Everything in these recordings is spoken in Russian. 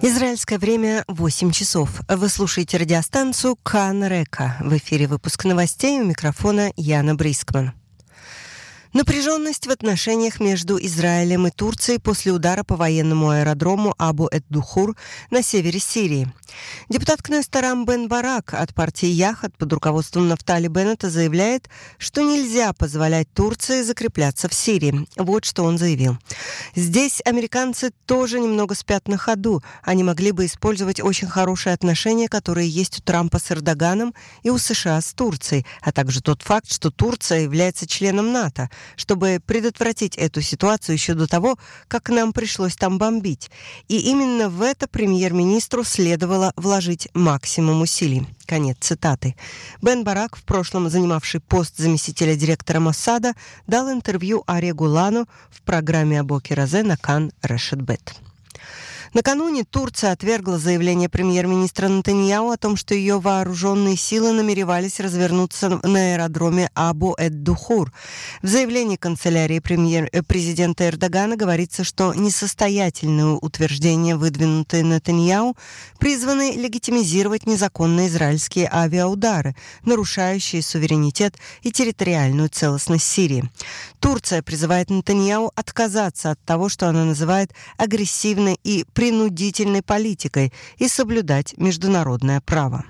Израильское время 8 часов. Вы слушаете радиостанцию Кан Река. В эфире выпуск новостей, у микрофона Яна Брискман. Напряженность в отношениях между Израилем и Турцией после удара по военному аэродрому Абу-эд-Духур на севере Сирии. Депутат Кнессета Рам Бен Барак от партии Яхад под руководством Нафтали Беннета заявляет, что нельзя позволять Турции закрепляться в Сирии. Вот что он заявил. Здесь американцы тоже немного спят на ходу. Они могли бы использовать очень хорошие отношения, которые есть у Трампа с Эрдоганом и у США с Турцией, а также тот факт, что Турция является членом НАТО, чтобы предотвратить эту ситуацию еще до того, как нам пришлось там бомбить. И именно в это премьер-министру следовало вложить максимум усилий. Конец цитаты. Бен Барак, в прошлом занимавший пост заместителя директора Моссада, дал интервью Аре Гулану в программе Абоки Розе на Кан Решет Бет. Накануне Турция отвергла заявление премьер-министра Нетаньяху о том, что ее вооруженные силы намеревались развернуться на аэродроме Абу-эд-Духур. В заявлении канцелярии президента Эрдогана говорится, что несостоятельные утверждения, выдвинутые Нетаньяху, призваны легитимизировать незаконные израильские авиаудары, нарушающие суверенитет и территориальную целостность Сирии. Турция призывает Нетаньяху отказаться от того, что она называет агрессивной и принудительной политикой, и соблюдать международное право.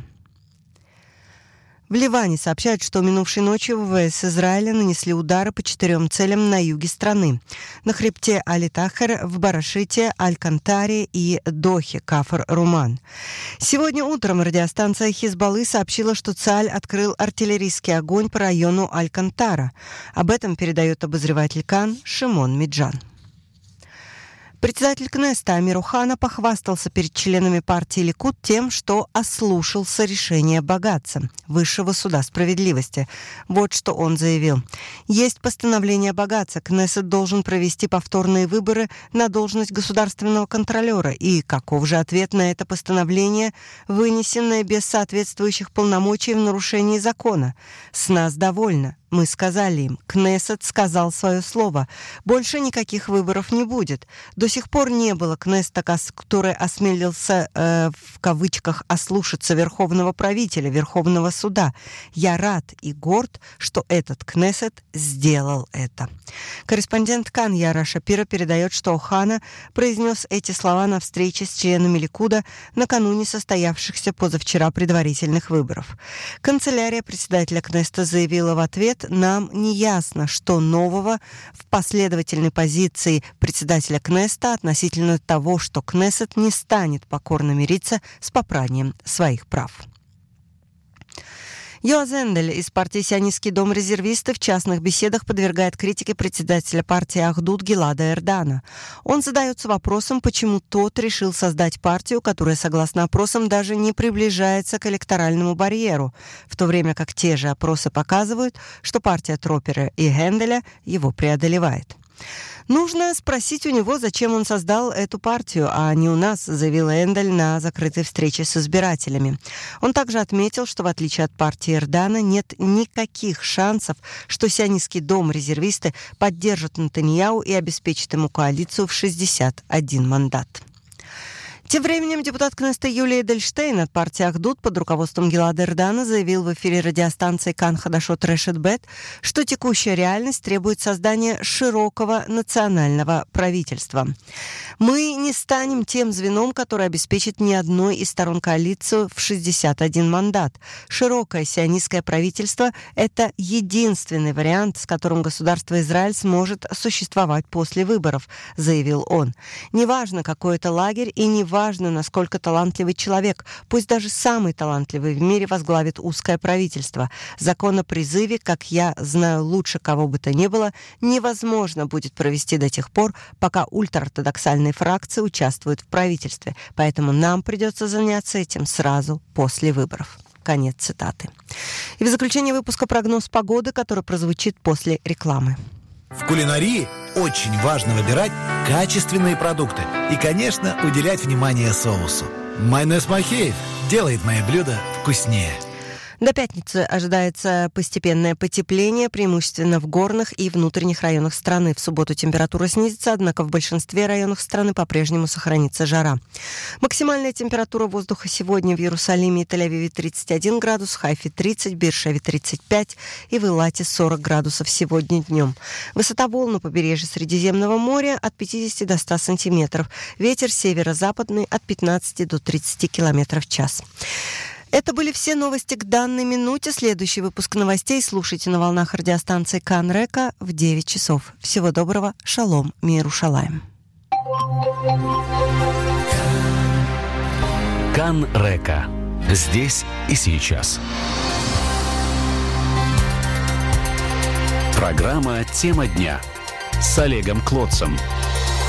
В Ливане сообщают, что минувшей ночью ВВС Израиля нанесли удары по 4 целям на юге страны. На хребте Али-Тахер, в Барашите, Аль-Кантаре и Дохе, Кафр-Руман. Сегодня утром радиостанция Хизбаллы сообщила, что Цааль открыл артиллерийский огонь по району Аль-Кантара. Об этом передает обозреватель Кан Шимон Миджан. Председатель Кнессета Амир Охана похвастался перед членами партии Ликуд тем, что ослушался решения Багадса, Высшего суда справедливости. Вот что он заявил. Есть постановление Багадса. Кнессет должен провести повторные выборы на должность государственного контролера. И каков же ответ на это постановление, вынесенное без соответствующих полномочий в нарушении закона? С нас довольно. Мы сказали им, Кнессет сказал свое слово. Больше никаких выборов не будет. До сих пор не было Кнессета, который осмелился, в кавычках, ослушаться верховного правителя, Верховного суда. Я рад и горд, что этот Кнессет сделал это. Корреспондент Кан Яра Шапира передает, что Охана произнес эти слова на встрече с членами Ликуда накануне состоявшихся позавчера предварительных выборов. Канцелярия председателя Кнессета заявила в ответ: нам не ясно, что нового в последовательной позиции председателя Кнессета относительно того, что Кнессет не станет покорно мириться с попранием своих прав. Йоаз Эндель из партии «Сионистский дом резервистов» в частных беседах подвергает критике председателя партии Ахдут Гилада Эрдана. Он задается вопросом, почему тот решил создать партию, которая, согласно опросам, даже не приближается к электоральному барьеру, в то время как те же опросы показывают, что партия Тропера и Генделя его преодолевает. «Нужно спросить у него, зачем он создал эту партию, а не у нас», заявил Эндель на закрытой встрече с избирателями. Он также отметил, что в отличие от партии Эрдана нет никаких шансов, что сионистский дом резервисты поддержат Нетаньяху и обеспечат ему коалицию в 61 мандат. Тем временем депутат Кнессета Юлия Эдельштейн от партии Ахдут под руководством Гилада Эрдана заявил в эфире радиостанции Кан Хадашот Решет Бет, что текущая реальность требует создания широкого национального правительства. «Мы не станем тем звеном, которое обеспечит ни одной из сторон коалицию в 61 мандат. Широкое сионистское правительство – это единственный вариант, с которым государство Израиль сможет существовать после выборов», заявил он. «Неважно, какой это лагерь, и неважно, насколько талантливый человек, пусть даже самый талантливый в мире возглавит узкое правительство. Закон о призыве, как я знаю лучше кого бы то ни было, невозможно будет провести до тех пор, пока ультраортодоксальные фракции участвуют в правительстве. Поэтому нам придется заняться этим сразу после выборов». Конец цитаты. И в заключение выпуска прогноз погоды, который прозвучит после рекламы. В кулинарии очень важно выбирать качественные продукты и, конечно, уделять внимание соусу. Майонез Махеев делает мои блюда вкуснее. До пятницы ожидается постепенное потепление, преимущественно в горных и внутренних районах страны. В субботу температура снизится, однако в большинстве районов страны по-прежнему сохранится жара. Максимальная температура воздуха сегодня в Иерусалиме и Тель-Авиве 31 градус, в Хайфе 30, в Бейер-Шеве 35 и в Илате 40 градусов сегодня днем. Высота волн на побережье Средиземного моря от 50 до 100 сантиметров. Ветер северо-западный от 15 до 30 километров в час. Это были все новости к данной минуте. Следующий выпуск новостей слушайте на волнах радиостанции Кан Река в 9 часов. Всего доброго. Шалом. Миерушалаим. Кан Река. Здесь и сейчас. Программа «Тема дня» с Олегом Клотцем.